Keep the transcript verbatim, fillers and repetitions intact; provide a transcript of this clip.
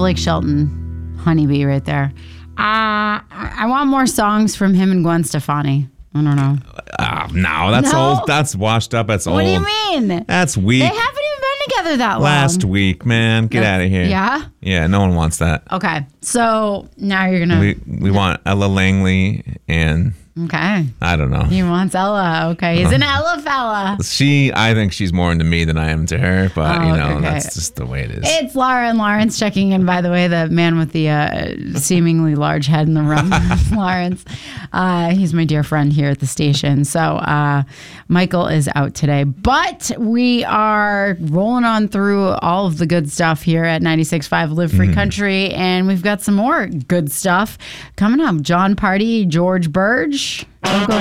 Blake Shelton, honeybee right there. Uh, I want more songs from him and Gwen Stefani. I don't know. Uh, no, that's No? old. That's washed up. That's What old. do you mean? That's weak. They haven't even been together that long. Last week, man. Get out of here. Yeah? Yeah, no one wants that. Okay. So now you're going to... We we want Ella Langley and Okay. I don't know. He wants Ella. Okay. He's an Ella fella. She, I think she's more into me than I am to her, but Oh, you know, okay. that's just the way it is. It's Laura and Lawrence checking in, by the way, the man with the uh, seemingly large head in the room, Lawrence. Uh, he's my dear friend here at the station. So uh, Michael is out today, but we are rolling on through all of the good stuff here at ninety-six point five Live Free Mm-hmm. Country, and we've got some more good stuff coming up. John Party, George Burge. Don't go